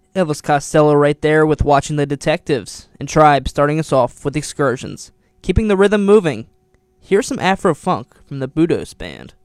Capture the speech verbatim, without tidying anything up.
Elvis Costello right there with Watching the Detectives, and Tribe starting us off with Excursions. Keeping the rhythm moving, here's some Afro-funk from the Budos Band.